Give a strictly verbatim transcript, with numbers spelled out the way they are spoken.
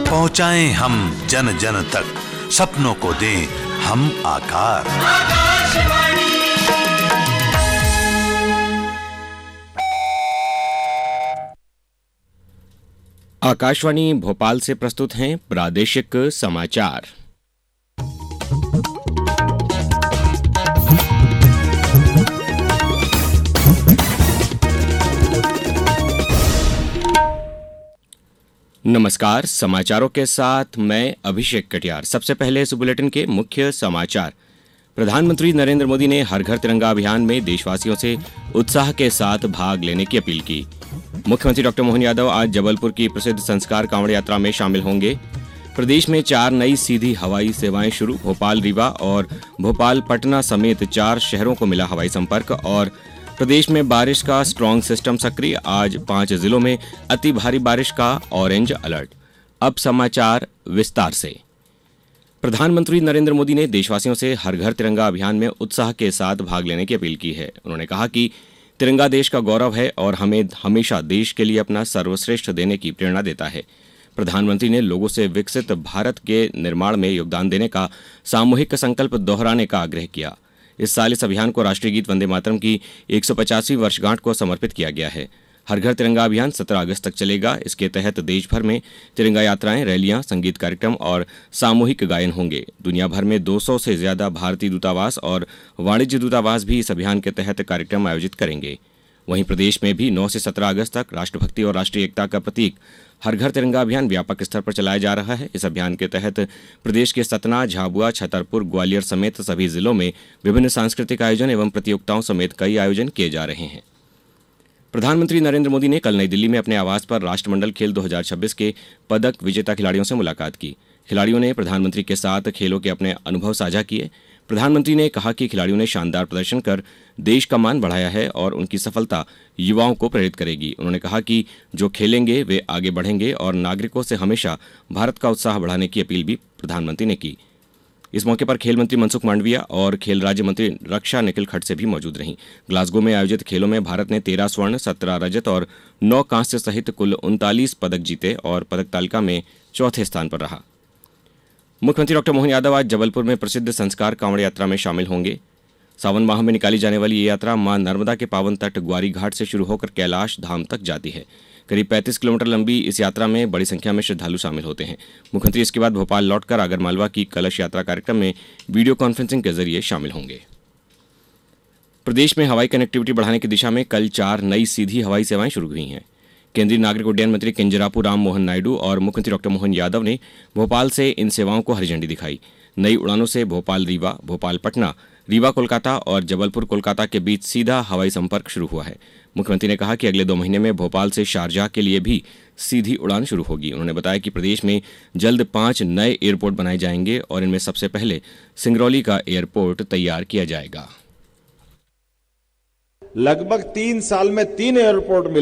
पहुंचाएं हम जन जन तक, सपनों को दें हम आकार। आकाशवाणी भोपाल से प्रस्तुत हैं प्रादेशिक समाचार। नमस्कार, समाचारों के साथ मैं अभिषेक कटियार। सबसे पहले इस बुलेटिन के मुख्य समाचार। प्रधानमंत्री नरेंद्र मोदी ने हर घर तिरंगा अभियान में देशवासियों से उत्साह के साथ भाग लेने की अपील की। मुख्यमंत्री डॉक्टर मोहन यादव आज जबलपुर की प्रसिद्ध संस्कार कांवड़ यात्रा में शामिल होंगे। प्रदेश में चार नई सीधी हवाई सेवाएं शुरू। भोपाल रीवा और भोपाल पटना समेत चार शहरों को मिला हवाई संपर्क। और प्रदेश में बारिश का स्ट्रॉन्ग सिस्टम सक्रिय। आज पांच जिलों में अति भारी बारिश का ऑरेंज अलर्ट। अब समाचार विस्तार से। प्रधानमंत्री नरेंद्र मोदी ने देशवासियों से हर घर तिरंगा अभियान में उत्साह के साथ भाग लेने की अपील की है। उन्होंने कहा कि तिरंगा देश का गौरव है और हमें हमेशा देश के लिए अपना सर्वश्रेष्ठ देने की प्रेरणा देता है। प्रधानमंत्री ने लोगों से विकसित भारत के निर्माण में योगदान देने का सामूहिक संकल्प दोहराने का आग्रह किया। इस साल इस अभियान को राष्ट्रीय गीत वंदे मातरम की एक सौ पचासवीं वर्षगांठ को समर्पित किया गया है। हर घर तिरंगा अभियान सत्रह अगस्त तक चलेगा। इसके तहत देश भर में तिरंगा यात्राएं, रैलियां, संगीत कार्यक्रम और सामूहिक गायन होंगे। दुनिया भर में दो सौ से ज्यादा भारतीय दूतावास और वाणिज्य दूतावास भी इस अभियान के तहत कार्यक्रम आयोजित करेंगे। वहीं प्रदेश में भी नौ से सत्रह अगस्त तक राष्ट्रभक्ति और राष्ट्रीय एकता का प्रतीक हर घर तिरंगा अभियान व्यापक स्तर पर चलाया जा रहा है। इस अभियान के तहत प्रदेश के सतना, झाबुआ, छतरपुर, ग्वालियर समेत सभी जिलों में विभिन्न सांस्कृतिक आयोजन एवं प्रतियोगिताओं समेत कई आयोजन किए जा रहे हैं। प्रधानमंत्री नरेंद्र मोदी ने कल नई दिल्ली में अपने आवास पर राष्ट्रमंडल खेल दो हज़ार छब्बीस के पदक विजेता खिलाड़ियों से मुलाकात की। खिलाड़ियों ने प्रधानमंत्री के साथ खेलों के अपने अनुभव साझा किए। प्रधानमंत्री ने कहा कि खिलाड़ियों ने शानदार प्रदर्शन कर देश का मान बढ़ाया है और उनकी सफलता युवाओं को प्रेरित करेगी। उन्होंने कहा कि जो खेलेंगे वे आगे बढ़ेंगे और नागरिकों से हमेशा भारत का उत्साह बढ़ाने की अपील भी प्रधानमंत्री ने की। इस मौके पर खेल मंत्री मनसुख मांडविया और खेल राज्य मंत्री रक्षा निखिल खड़से भी मौजूद रहीं। ग्लासगो में आयोजित खेलों में भारत ने तेरह स्वर्ण, सत्रह रजत और नौ कांस्य सहित कुल उनतालीस पदक जीते और पदक तालिका में चौथे स्थान पर रहा। मुख्यमंत्री डॉक्टर मोहन यादव आज जबलपुर में प्रसिद्ध संस्कार कांवड़ यात्रा में शामिल होंगे। सावन माह में निकाली जाने वाली ये यात्रा मां नर्मदा के पावन तट ग्वारी घाट से शुरू होकर कैलाश धाम तक जाती है। करीब पैंतीस किलोमीटर लंबी इस यात्रा में बड़ी संख्या में श्रद्धालु शामिल होते हैं। मुख्यमंत्री इसके बाद भोपाल लौटकर आगरमालवा की कलश यात्रा कार्यक्रम में वीडियो कॉन्फ्रेंसिंग के जरिए शामिल होंगे। प्रदेश में हवाई कनेक्टिविटी बढ़ाने की दिशा में कल चार नई सीधी हवाई सेवाएं शुरू हुई हैं। केंद्रीय नागरिक उड्डयन मंत्री किंजरापू राम मोहन नायडू और मुख्यमंत्री डॉक्टर मोहन यादव ने भोपाल से इन सेवाओं को हरी झंडी दिखाई। नई उड़ानों से भोपाल रीवा, भोपाल पटना, रीवा कोलकाता और जबलपुर कोलकाता के बीच सीधा हवाई संपर्क शुरू हुआ है। मुख्यमंत्री ने कहा कि अगले दो महीने में भोपाल से शारजाह के लिए भी सीधी उड़ान शुरू होगी। उन्होंने बताया कि प्रदेश में जल्द पांच नए एयरपोर्ट बनाए जाएंगे और इनमें सबसे पहले सिंगरौली का एयरपोर्ट तैयार किया जाएगा। लगभग तीन साल में तीन एयरपोर्ट मिले।